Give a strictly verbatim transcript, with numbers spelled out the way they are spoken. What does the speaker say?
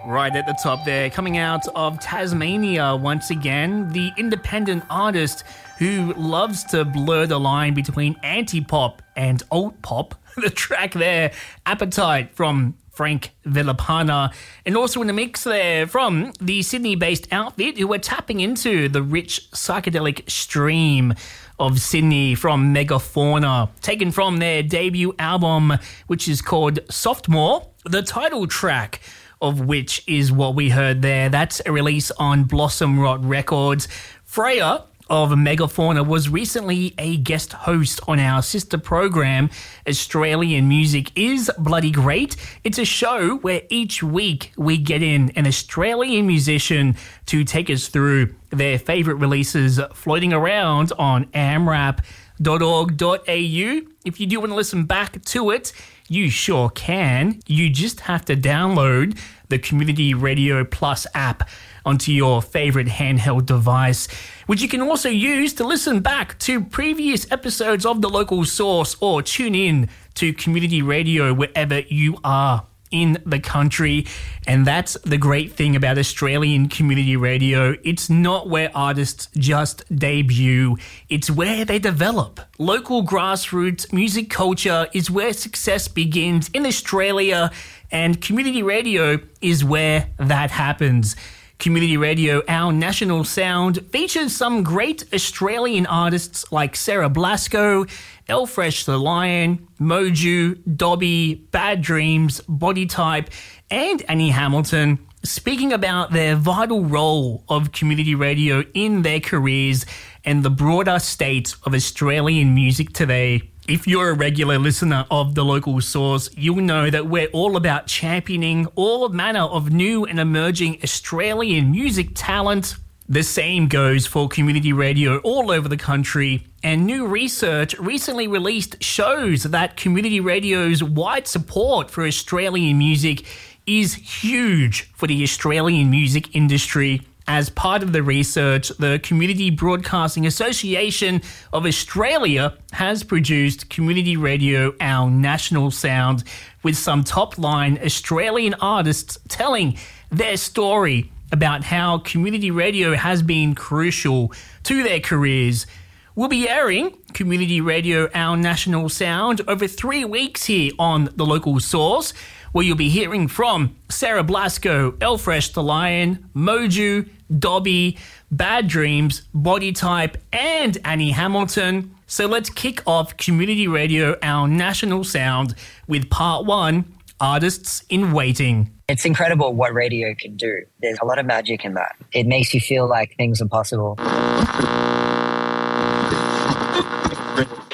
Right at the top there, coming out of Tasmania once again, the independent artist who loves to blur the line between anti-pop and alt-pop. The track there, Appetite from Frank Villapana, and also in the mix there from the Sydney-based outfit who are tapping into the rich psychedelic stream of Sydney from Megafauna, taken from their debut album, which is called Softmore, the title track of which is what we heard there. That's a release on Blossom Rot Records. Freya of Megafauna was recently a guest host on our sister program, Australian Music is Bloody Great. It's a show where each week we get in an Australian musician to take us through their favourite releases floating around on amrap dot org dot a u. If you do want to listen back to it, you sure can. You just have to download the Community Radio Plus app onto your favorite handheld device, which you can also use to listen back to previous episodes of The Local Source or tune in to community radio wherever you are in the country. And that's the great thing about Australian community radio. It's not where artists just debut, it's where they develop. Local grassroots music culture is where success begins in Australia, and community radio is where that happens. Community Radio, our national sound, features some great Australian artists like Sarah Blasco, Elfresh the Lion, Moju, Dobby, Bad Dreams, Body Type, and Annie Hamilton, speaking about their vital role of community radio in their careers and the broader state of Australian music today. If you're a regular listener of The Local Source, you'll know that we're all about championing all manner of new and emerging Australian music talent. The same goes for community radio all over the country, and new research recently released shows that community radio's wide support for Australian music is huge for the Australian music industry. As part of the research, the Community Broadcasting Association of Australia has produced Community Radio, Our National Sound, with some top-line Australian artists telling their story about how community radio has been crucial to their careers. We'll be airing Community Radio, Our National Sound over three weeks here on The Local Source, where you'll be hearing from Sarah Blasco, Elfresh the Lion, Moju, Dobby, Bad Dreams, Body Type, and Annie Hamilton. So let's kick off Community Radio, Our National Sound, with part one, Artists in Waiting. It's incredible what radio can do. There's a lot of magic in that. It makes you feel like things are possible.